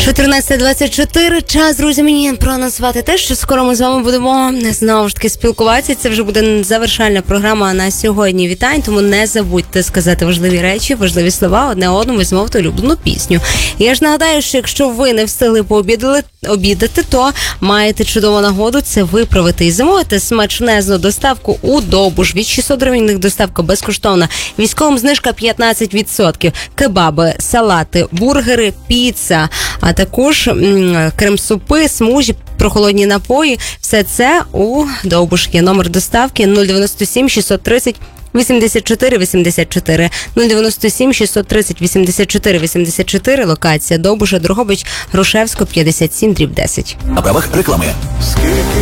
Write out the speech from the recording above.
14:24. Час, друзі, мені проанонсувати те, що скоро ми з вами будемо знову ж таки спілкуватися. Це вже буде завершальна програма на сьогодні вітань, тому не забудьте сказати важливі речі, важливі слова одне одному і змовити улюблену пісню. Я ж нагадаю, що якщо ви не встигли пообідати, то маєте чудову нагоду це виправити і замовити смачнезну доставку у Довбуш. Від 600 гривень доставка безкоштовна. Військовим знижка 15%. Кебаби, салати, бургери, піца, а також крем-супи, смужі, прохолодні напої. Все це у Довбуш. Є номер доставки 097 630 84 84 097 630 84 84, локація Довбуша, Дрогобич, Грушевського, 57/10. На правах реклами. Скільки